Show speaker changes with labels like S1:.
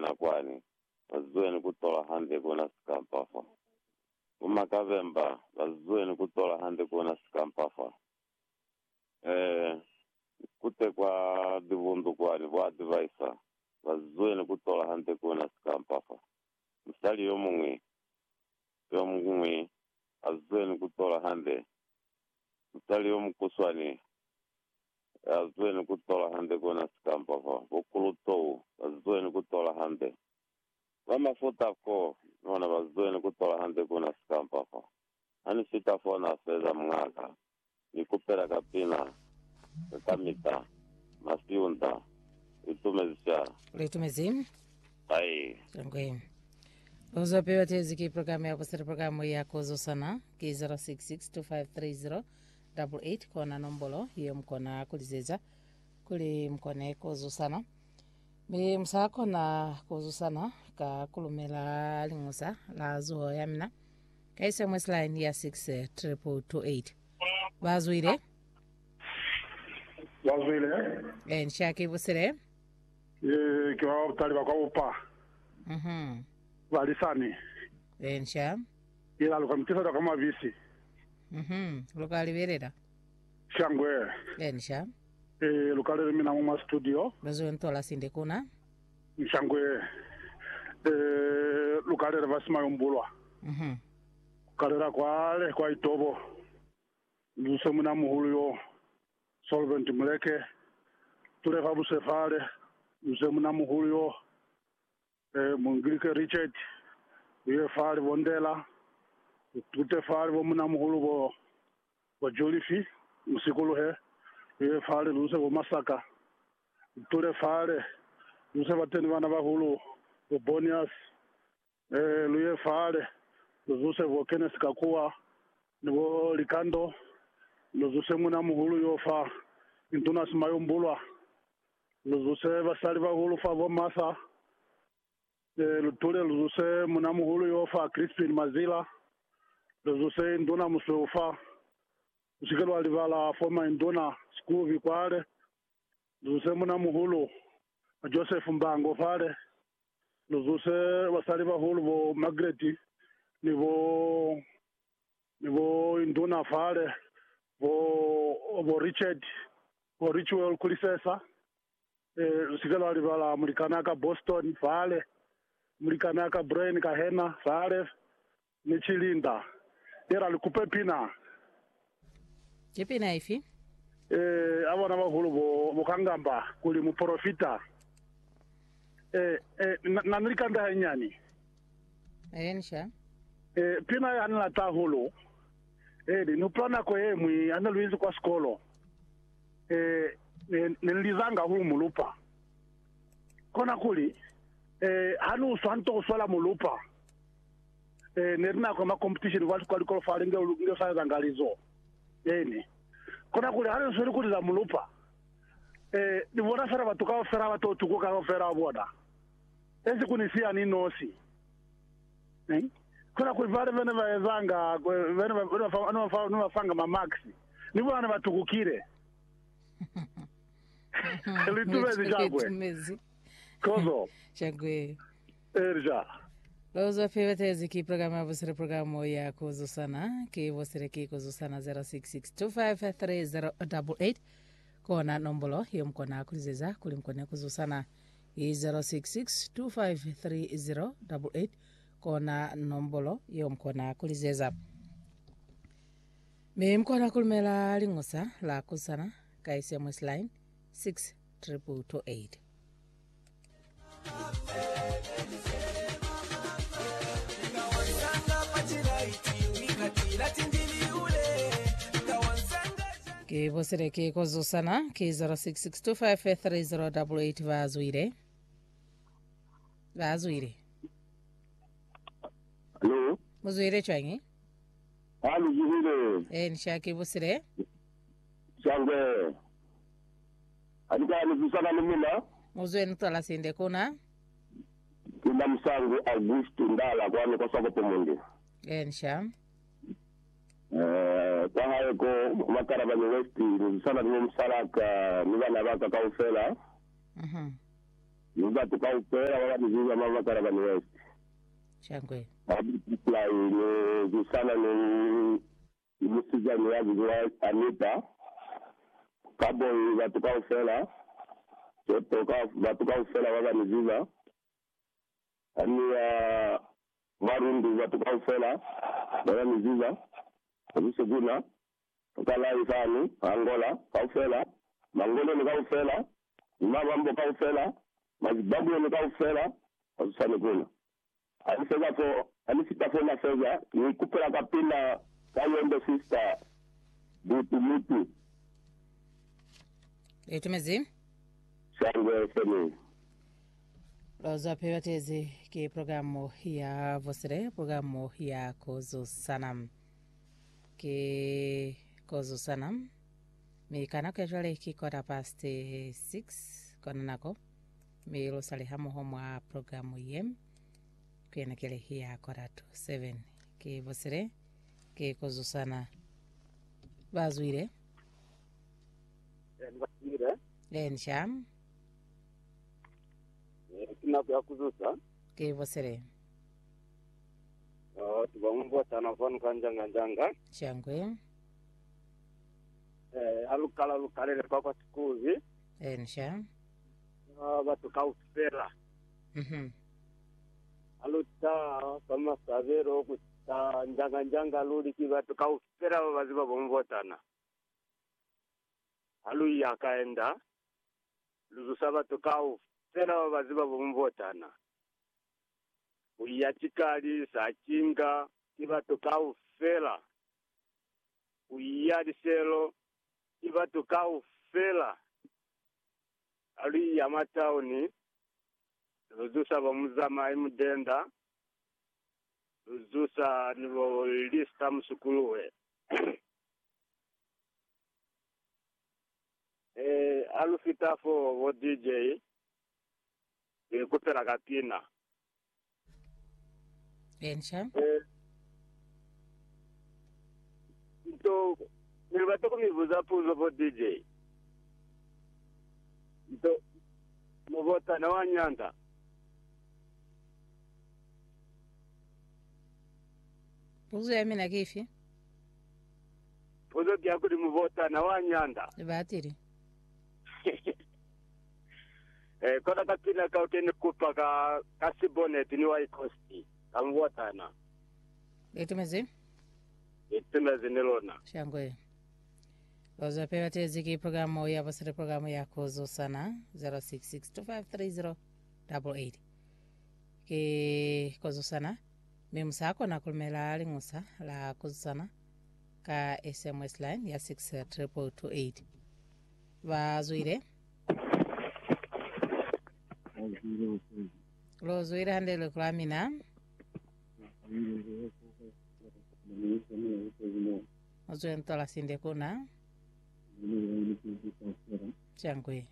S1: na kwani bazweni kutola hande kuna skampafa umakavemba bazweni kutola hande kuna skampafa kute kwa divundu kwani wa advisor bazweni kutola hande kuna skampafa mstari yomungwi azweni kutola hande mstari yomukuswani azweni kutola hande kuna skampafa bukulutou bazweni kutola hande wamafuta ko nona bazweni kutola hande kuna skampafa ani sitafona feza mngaka nikupera kapina kamita masiunda itumezisha
S2: Litumezim
S1: ai
S2: Ngwe uzopewa teziki programu ya kusiri programu ya kozo sana ki 06625308 kona nombolo hiyo mkona kulizeza kuli mkone kozo sana me msako na kozo sana ka kulumela lingusa la zuho yamina ka SMS line ya 62228 bazuire nshaki busire
S3: kiwa utaliba kwa upa walisani
S2: nsha
S3: ila luka mtisa kama visi
S2: lokali berera
S3: shangwe
S2: nsha
S3: lukale mina mu studio
S2: bazo ntola sinde kuna
S3: shangwe lukale basima yombulwa kalera kwale kwa itobo nuse muna muhulu yo solvent muleke tule kabuse fale nuse muna muhulu yo mungilike Richard uye fale bondela tute fale bo muna muhulu bo Jolifi musikulu he uye fale nuse bo Masaka tule fale nuse bateni bana bahulu bo Bonias luye fale nuse bo Kenneth Kakua nibo Likando lozuse muna muhulu yofa intuna simayombulwa lozuse basali bahulu fa bomasa lutule lozuse muna muhulu yofa Crispin Mazila lozuse induna musofa usikelo alivala forma induna school vikwale lozuse muna muhulu Joseph Mbango fale lozuse basali bahulu bo Margaret nibo induna fale bo Richard bo Ritual kulisesa usikelo alivala mulikanaka Boston fale mulikanaka Brain kahena fale nichilinda era likupe pina
S2: chipina ifi
S3: abana bahulu bo kangamba kuli mu profita na nilikanda nyani
S2: nsha
S3: pina yana la tahulu no plana ko mwi ana Luiz kwa skolo nilizanga hulu mulupa kona kuli hanu santo sola mulupa nerina kwa competition kwa kwa faringa ndio saa zangalizo kona kuli hanu sori kuli za mulupa ni bona fera batuka fera batotu kwa fera boda ezi kunisia ni nosi kuna kuvale vene vaezanga vene vanofanga mamaxi nivo vana vatukukire litumezi chakwe kozo
S2: chakwe
S3: erja
S2: lozo fevetezi ki programa vosere programo ya kozo sana ki vosere ki kozo sana 06625308 kona nombolo hiyo mkona kulizeza kuli mkona kozo sana 06625308 kona nombolo yo mkona kulizeza me mkona kulmela lingosa la kusana ka SMS line 62228 ke vosere ke kozo sana ke 06625308 vazuire
S1: Hello
S2: muzuire chwangi
S1: hali jihile
S2: nshaki vosere
S1: shangwe alika alizusana nimila
S2: muzuire ntola sinde kuna
S1: kila msangu Augusto ndala kwani kwa sababu mungi
S2: nsha
S1: kwa hayo ko makara bani westi nizusana ni msalaka nibana baka kaufela Nuga tukaupera wala miziza mama karabani west.
S2: Shangwe.
S1: Babu supply ni gusana ni musiza ni ya vizua Anita. Kabo watukaufera. Watukaufera wala miziza. Ani Marundi watukaufera wala miziza. Abiseguna. Tukala ifani Angola kaufera. Mangolo ni kaufera. Mabambo kaufera. Mazibabu ni kaufera. Asusani kuna. Alisita na feza ni kupela kapila kayendo sister butu mutu.
S2: Etumezi?
S1: Shangwe femi.
S2: Loza pevatezi ki programu ya Vosere, programu ya Kozo Sanam. Ki Kozo Sanam. Mi kanako ya jwale ki kota past 6 kona nako. Mi lo sali hamu homwa programu yem. Kena kele hiya koratu 7 ke Vosere ke Kozo Sana bazuire Sham
S4: kina kwa kuzusa
S2: ke Vosere
S4: tubambo tana fon kanjanga
S2: Shangwe
S4: alukala le kwa sikuzi
S2: Sham
S4: batu kaufera aluta kama savero kuta njanga luli kiba tukaufera baziba bomvotana alu yakaenda luzusaba tukaufera baziba bomvotana uyachikali sachinga kiba tukaufera uyaliselo kiba tukaufera alu yamatauni luzusa bamuzama imudenda luzusa nibo lista musukuluwe alufitafo wo DJ kupera katina
S2: Sham
S4: to nilibato kumivuza puzo wo DJ to muvota na wanyanda
S2: Puzo ya mina kifi
S4: puzo kya kuri muvota na wanyanda
S2: batiri
S4: kona katina ka utene kupa ka sibonet ni wa ikosti kamvota na
S2: Etumezi
S4: nilona
S2: Shangwe Loza pevatezi ki programu ya Vosere programu ya Kozo Sana 0662530888 ke Kozo Sana Mimsako na kulmela alingusa la Kozo Sana ka SMS line ya 62228 Vazuire Lozuire handele kulamina Ozo ntola sinde kuna Shangwe